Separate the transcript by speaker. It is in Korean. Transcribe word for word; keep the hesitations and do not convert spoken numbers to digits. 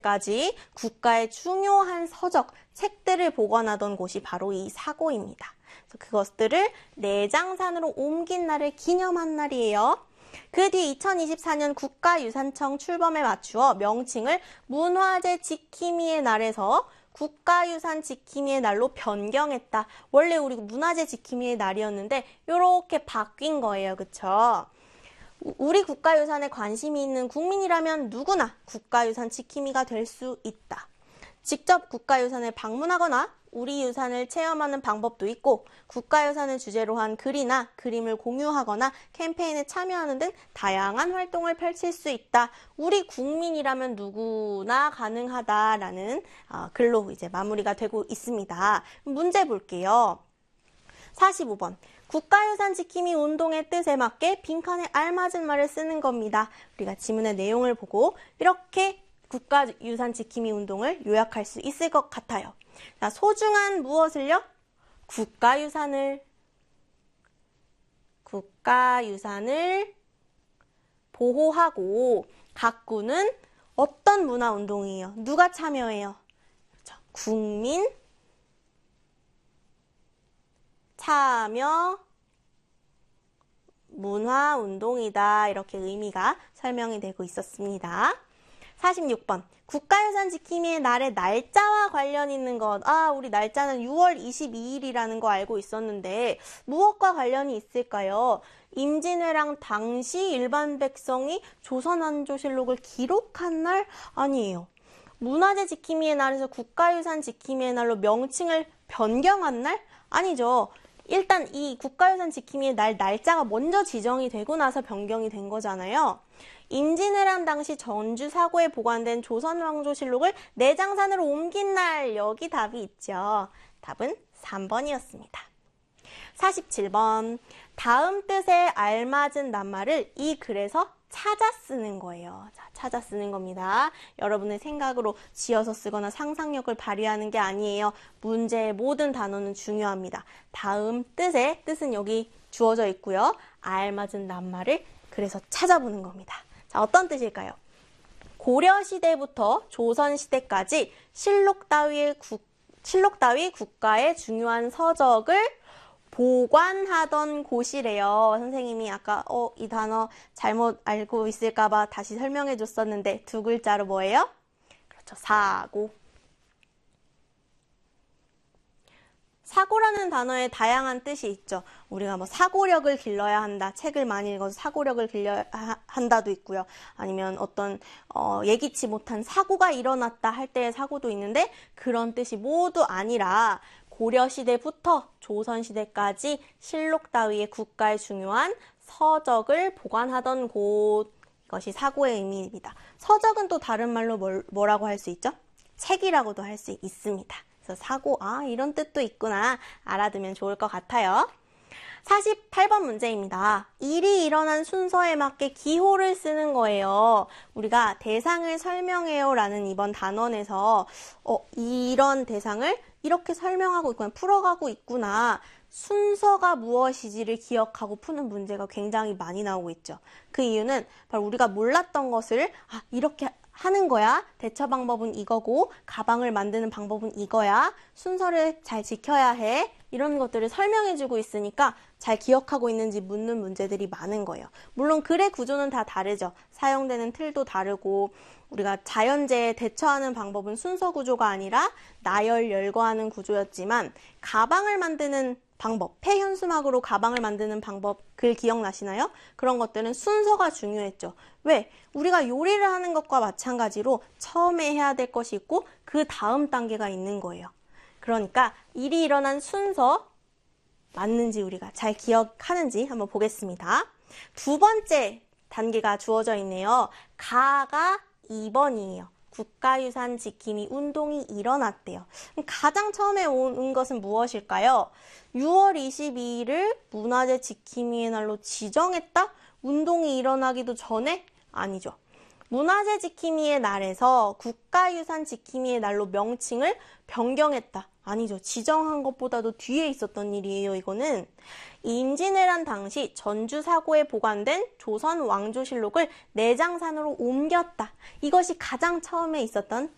Speaker 1: 까지 국가의 중요한 서적, 책들을 보관하던 곳이 바로 이 사고입니다. 그래서 그것들을 내장산으로 옮긴 날을 기념한 날이에요. 그 뒤 이천이십사 년 국가유산청 출범에 맞추어 명칭을 문화재 지킴이의 날에서 국가유산 지킴이의 날로 변경했다. 원래 우리 문화재 지킴이의 날이었는데 이렇게 바뀐 거예요. 그쵸? 우리 국가유산에 관심이 있는 국민이라면 누구나 국가유산 지킴이가 될 수 있다. 직접 국가유산을 방문하거나 우리 유산을 체험하는 방법도 있고 국가유산을 주제로 한 글이나 그림을 공유하거나 캠페인에 참여하는 등 다양한 활동을 펼칠 수 있다. 우리 국민이라면 누구나 가능하다라는 글로 이제 마무리가 되고 있습니다. 문제 볼게요. 사십오 번. 국가유산 지킴이 운동의 뜻에 맞게 빈칸에 알맞은 말을 쓰는 겁니다. 우리가 지문의 내용을 보고 이렇게 국가유산 지킴이 운동을 요약할 수 있을 것 같아요. 자, 소중한 무엇을요? 국가유산을 국가유산을 보호하고 가꾸는 어떤 문화운동이에요? 누가 참여해요? 그렇죠. 국민 참여 문화운동이다. 이렇게 의미가 설명이 되고 있었습니다. 사십육 번. 국가유산 지킴이의 날의 날짜와 관련 있는 것. 아, 우리 날짜는 유월 이십이일이라는 거 알고 있었는데 무엇과 관련이 있을까요? 임진왜란 당시 일반 백성이 조선왕조실록을 기록한 날? 아니에요. 문화재 지킴이의 날에서 국가유산 지킴이의 날로 명칭을 변경한 날? 아니죠. 일단 이 국가유산 지킴이의 날 날짜가 먼저 지정이 되고 나서 변경이 된 거잖아요. 임진왜란 당시 전주 사고에 보관된 조선왕조실록을 내장산으로 옮긴 날, 여기 답이 있죠. 답은 삼 번이었습니다. 사십칠 번. 다음 뜻에 알맞은 낱말을 이 글에서 찾아 쓰는 거예요. 자, 찾아 쓰는 겁니다. 여러분의 생각으로 지어서 쓰거나 상상력을 발휘하는 게 아니에요. 문제의 모든 단어는 중요합니다. 다음 뜻의 뜻은 여기 주어져 있고요. 알맞은 낱말을 그래서 찾아보는 겁니다. 자, 어떤 뜻일까요? 고려시대부터 조선시대까지 실록 따위의 국, 실록 따위 국가의 중요한 서적을 보관하던 곳이래요. 선생님이 아까 어, 이 단어 잘못 알고 있을까봐 다시 설명해 줬었는데 두 글자로 뭐예요? 그렇죠. 사고. 사고라는 단어에 다양한 뜻이 있죠. 우리가 뭐 사고력을 길러야 한다. 책을 많이 읽어서 사고력을 길러야 한다도 있고요. 아니면 어떤 어, 예기치 못한 사고가 일어났다 할 때의 사고도 있는데 그런 뜻이 모두 아니라 고려시대부터 조선시대까지 실록 따위의 국가의 중요한 서적을 보관하던 곳, 이것이 사고의 의미입니다. 서적은 또 다른 말로 뭘, 뭐라고 할 수 있죠? 책이라고도 할 수 있습니다. 그래서 사고, 아 이런 뜻도 있구나 알아두면 좋을 것 같아요. 사십팔 번 문제입니다. 일이 일어난 순서에 맞게 기호를 쓰는 거예요. 우리가 대상을 설명해요 라는 이번 단원에서 어, 이런 대상을 이렇게 설명하고 있구나, 풀어가고 있구나, 순서가 무엇이지를 기억하고 푸는 문제가 굉장히 많이 나오고 있죠. 그 이유는 바로 우리가 몰랐던 것을 아, 이렇게 하는 거야. 대처 방법은 이거고 가방을 만드는 방법은 이거야. 순서를 잘 지켜야 해. 이런 것들을 설명해주고 있으니까 잘 기억하고 있는지 묻는 문제들이 많은 거예요. 물론 글의 구조는 다 다르죠. 사용되는 틀도 다르고 우리가 자연재해에 대처하는 방법은 순서 구조가 아니라 나열, 열거하는 구조였지만 가방을 만드는 방법, 폐현수막으로 가방을 만드는 방법 글 기억나시나요? 그런 것들은 순서가 중요했죠. 왜? 우리가 요리를 하는 것과 마찬가지로 처음에 해야 될 것이 있고 그 다음 단계가 있는 거예요. 그러니까 일이 일어난 순서 맞는지 우리가 잘 기억하는지 한번 보겠습니다. 두 번째 단계가 주어져 있네요. 가가 이 번이에요. 국가유산 지킴이 운동이 일어났대요. 가장 처음에 온 것은 무엇일까요? 유월 이십이일을 문화재 지킴이의 날로 지정했다? 운동이 일어나기도 전에? 아니죠. 문화재 지킴이의 날에서 국가유산 지킴이의 날로 명칭을 변경했다. 아니죠. 지정한 것보다도 뒤에 있었던 일이에요. 이거는 임진왜란 당시 전주 사고에 보관된 조선 왕조실록을 내장산으로 옮겼다. 이것이 가장 처음에 있었던